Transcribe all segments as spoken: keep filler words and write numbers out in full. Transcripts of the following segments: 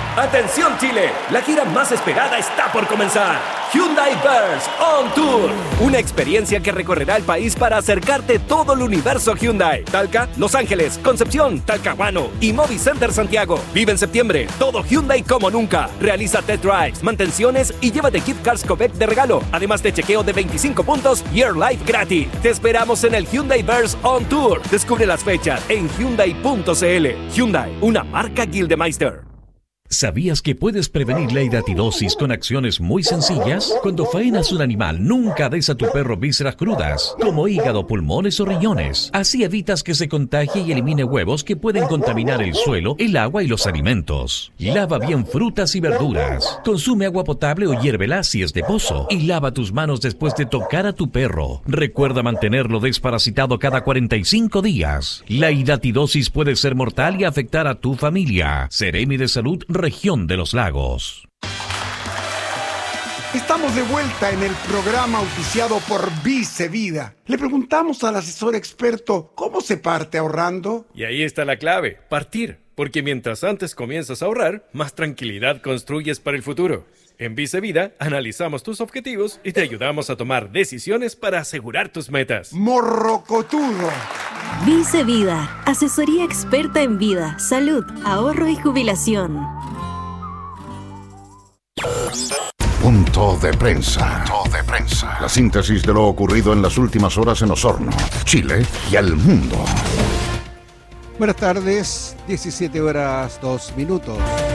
¡Atención Chile! La gira más esperada está por comenzar. Hyundai Verse On Tour. Una experiencia que recorrerá el país para acercarte todo el universo Hyundai. Talca, Los Ángeles, Concepción, Talcahuano y Movi Center Santiago. Vive en septiembre. Todo Hyundai como nunca. Realiza test drives, mantenciones y llévate gift cards Covec de regalo. Además de chequeo de veinticinco puntos y Air Life gratis. Te esperamos en el Hyundai Verse On Tour. Descubre las fechas en hyundai punto c l. Hyundai, una marca Gildemeister. ¿Sabías que puedes prevenir la hidatidosis con acciones muy sencillas? Cuando faenas un animal, nunca des a tu perro vísceras crudas, como hígado, pulmones o riñones. Así evitas que se contagie y elimine huevos que pueden contaminar el suelo, el agua y los alimentos. Lava bien frutas y verduras. Consume agua potable o hiérvela si es de pozo. Y lava tus manos después de tocar a tu perro. Recuerda mantenerlo desparasitado cada cuarenta y cinco días. La hidatidosis puede ser mortal y afectar a tu familia. Seremi de Salud, Región de los Lagos. Estamos de vuelta en el programa auspiciado por Vice Vida. Le preguntamos al asesor experto cómo se parte ahorrando. Y ahí está la clave, partir. Porque mientras antes comienzas a ahorrar, más tranquilidad construyes para el futuro. En Vice Vida analizamos tus objetivos y te ayudamos a tomar decisiones para asegurar tus metas. Morrocotudo. Vice Vida, asesoría experta en vida, salud, ahorro y jubilación. Punto de prensa. Punto de prensa. La síntesis de lo ocurrido en las últimas horas en Osorno, Chile y al mundo. Buenas tardes, diecisiete horas dos minutos.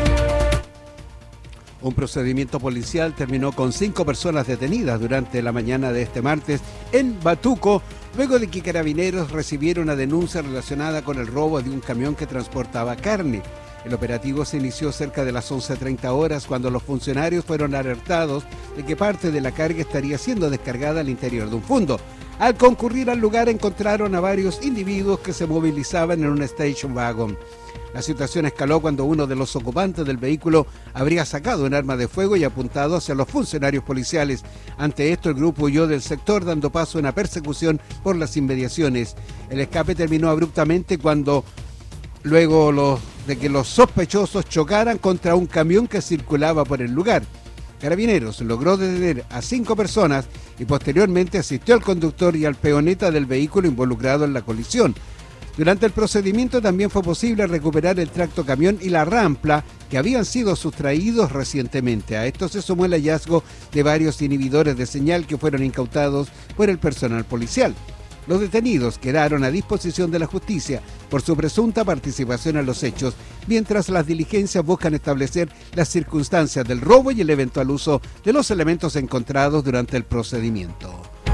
Un procedimiento policial terminó con cinco personas detenidas durante la mañana de este martes en Batuco, luego de que Carabineros recibiera una denuncia relacionada con el robo de un camión que transportaba carne. El operativo se inició cerca de las once treinta horas cuando los funcionarios fueron alertados de que parte de la carga estaría siendo descargada al interior de un fondo. Al concurrir al lugar encontraron a varios individuos que se movilizaban en un station wagon. La situación escaló cuando uno de los ocupantes del vehículo habría sacado un arma de fuego y apuntado hacia los funcionarios policiales. Ante esto, el grupo huyó del sector, dando paso a una persecución por las inmediaciones. El escape terminó abruptamente cuando, luego los, de que los sospechosos chocaran contra un camión que circulaba por el lugar. Carabineros logró detener a cinco personas y posteriormente asistió al conductor y al peoneta del vehículo involucrado en la colisión. Durante el procedimiento también fue posible recuperar el tracto camión y la rampla que habían sido sustraídos recientemente. A esto se sumó el hallazgo de varios inhibidores de señal que fueron incautados por el personal policial. Los detenidos quedaron a disposición de la justicia por su presunta participación en los hechos, mientras las diligencias buscan establecer las circunstancias del robo y el eventual uso de los elementos encontrados durante el procedimiento.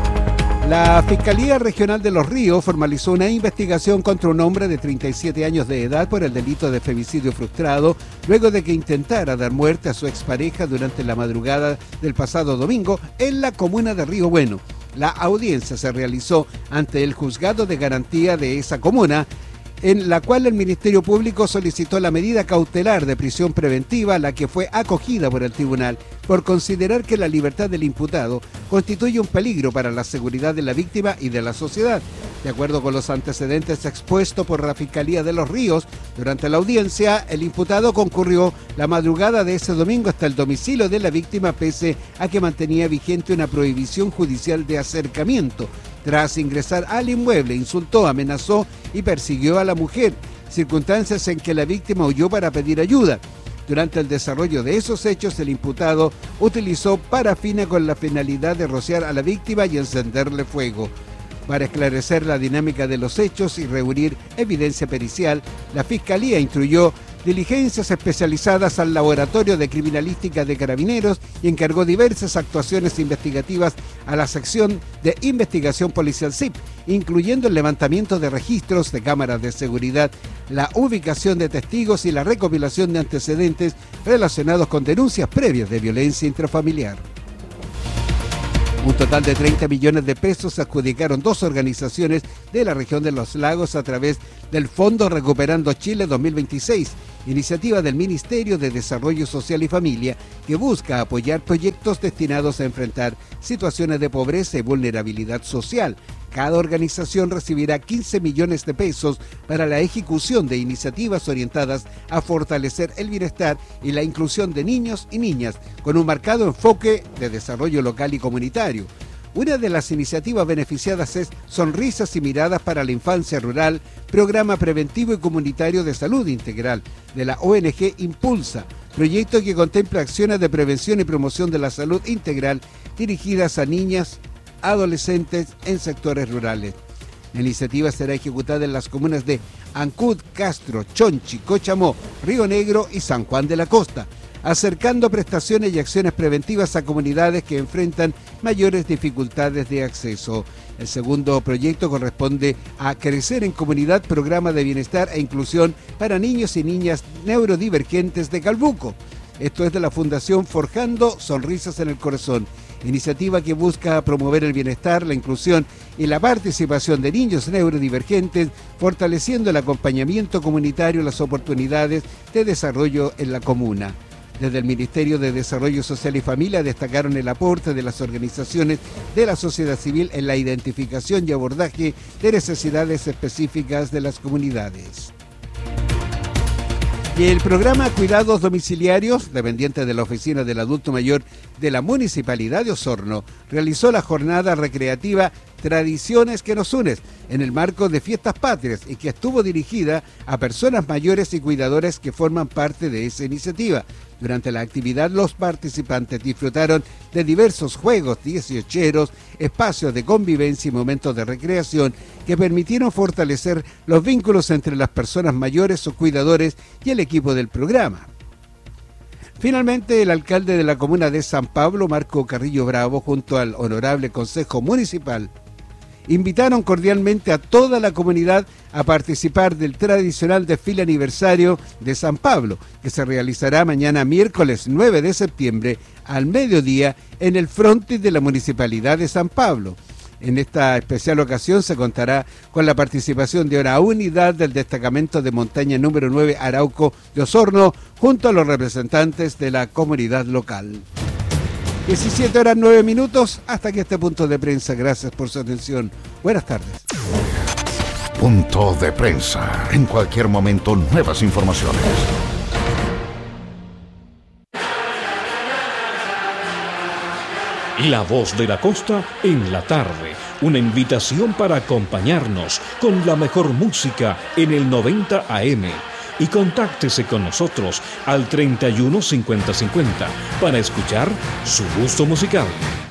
La Fiscalía Regional de Los Ríos formalizó una investigación contra un hombre de treinta y siete años de edad por el delito de femicidio frustrado, luego de que intentara dar muerte a su expareja durante la madrugada del pasado domingo en la comuna de Río Bueno. La audiencia se realizó ante el juzgado de garantía de esa comuna, en la cual el Ministerio Público solicitó la medida cautelar de prisión preventiva, la que fue acogida por el tribunal por considerar que la libertad del imputado constituye un peligro para la seguridad de la víctima y de la sociedad. De acuerdo con los antecedentes expuestos por la Fiscalía de Los Ríos, durante la audiencia, el imputado concurrió la madrugada de ese domingo hasta el domicilio de la víctima, pese a que mantenía vigente una prohibición judicial de acercamiento. Tras ingresar al inmueble, insultó, amenazó y persiguió a la mujer, circunstancias en que la víctima huyó para pedir ayuda. Durante el desarrollo de esos hechos, el imputado utilizó parafina con la finalidad de rociar a la víctima y encenderle fuego. Para esclarecer la dinámica de los hechos y reunir evidencia pericial, la Fiscalía instruyó diligencias especializadas al Laboratorio de Criminalística de Carabineros y encargó diversas actuaciones investigativas a la sección de investigación policial S I P, incluyendo el levantamiento de registros de cámaras de seguridad, la ubicación de testigos y la recopilación de antecedentes relacionados con denuncias previas de violencia intrafamiliar. Un total de treinta millones de pesos se adjudicaron dos organizaciones de la región de los lagos a través del Fondo Recuperando Chile dos mil veintiséis. iniciativa del Ministerio de Desarrollo Social y Familia que busca apoyar proyectos destinados a enfrentar situaciones de pobreza y vulnerabilidad social. Cada organización recibirá quince millones de pesos para la ejecución de iniciativas orientadas a fortalecer el bienestar y la inclusión de niños y niñas, con un marcado enfoque de desarrollo local y comunitario. Una de las iniciativas beneficiadas es Sonrisas y Miradas para la Infancia Rural, programa preventivo y comunitario de salud integral de la O N G Impulsa, proyecto que contempla acciones de prevención y promoción de la salud integral dirigidas a niñas, adolescentes en sectores rurales. La iniciativa será ejecutada en las comunas de Ancud, Castro, Chonchi, Cochamó, Río Negro y San Juan de la Costa, acercando prestaciones y acciones preventivas a comunidades que enfrentan mayores dificultades de acceso. El segundo proyecto corresponde a Crecer en Comunidad, programa de bienestar e inclusión para niños y niñas neurodivergentes de Calbuco. Esto es de la Fundación Forjando Sonrisas en el Corazón, iniciativa que busca promover el bienestar, la inclusión y la participación de niños neurodivergentes, fortaleciendo el acompañamiento comunitario y las oportunidades de desarrollo en la comuna. Desde el Ministerio de Desarrollo Social y Familia destacaron el aporte de las organizaciones de la sociedad civil en la identificación y abordaje de necesidades específicas de las comunidades. Y el programa Cuidados Domiciliarios, dependiente de la Oficina del Adulto Mayor de la Municipalidad de Osorno, realizó la jornada recreativa Tradiciones que nos unen en el marco de Fiestas Patrias y que estuvo dirigida a personas mayores y cuidadores que forman parte de esa iniciativa. Durante la actividad, los participantes disfrutaron de diversos juegos dieciocheros, espacios de convivencia y momentos de recreación que permitieron fortalecer los vínculos entre las personas mayores o cuidadores y el equipo del programa. Finalmente, el alcalde de la comuna de San Pablo, Marco Carrillo Bravo, junto al honorable Consejo Municipal, invitaron cordialmente a toda la comunidad a participar del tradicional desfile aniversario de San Pablo, que se realizará mañana miércoles nueve de septiembre al mediodía en el frontis de la Municipalidad de San Pablo. En esta especial ocasión se contará con la participación de una unidad del destacamento de montaña número nueve Arauco de Osorno, junto a los representantes de la comunidad local. diecisiete horas nueve minutos, hasta aquí este punto de prensa. Gracias por su atención. Buenas tardes. Punto de prensa. En cualquier momento, nuevas informaciones. La Voz de la Costa en la tarde. Una invitación para acompañarnos con la mejor música en el noventa A M. Y contáctese con nosotros al treinta y uno cincuenta cincuenta para escuchar su gusto musical.